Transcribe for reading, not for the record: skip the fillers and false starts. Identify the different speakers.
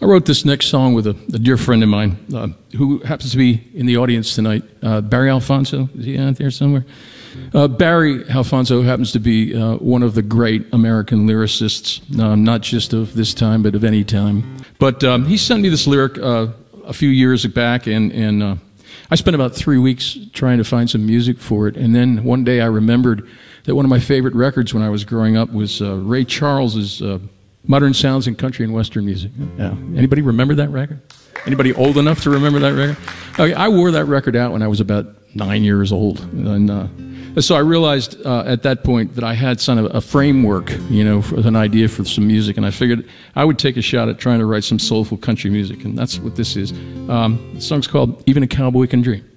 Speaker 1: I wrote this next song with a dear friend of mine who happens to be in the audience tonight, Barry Alfonso. Is he out there somewhere? Barry Alfonso happens to be one of the great American lyricists, not just of this time, but of any time. But he sent me this lyric a few years back, and I spent about 3 weeks trying to find some music for it. And then one day I remembered that one of my favorite records when I was growing up was Ray Charles's Modern Sounds in Country and Western Music. Yeah. Anybody remember that record? Anybody old enough to remember that record? Okay, I wore that record out when I was about 9 years old. And so I realized at that point that I had sort of a framework, you know, for an idea for some music, and I figured I would take a shot at trying to write some soulful country music, and that's what this is. The song's called Even a Cowboy Can Dream.